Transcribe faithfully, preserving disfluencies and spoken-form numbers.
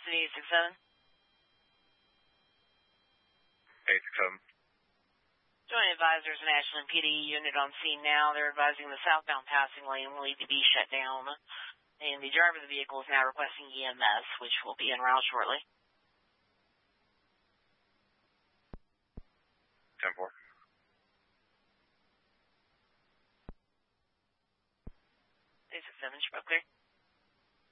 City eight six seven. eight six seven. Joint advisors and Ashland P D unit on scene now. They're advising the southbound passing lane will need to be shut down. And the driver of the vehicle is now requesting E M S, which will be en route shortly. ten four. eight six seven, should be clear.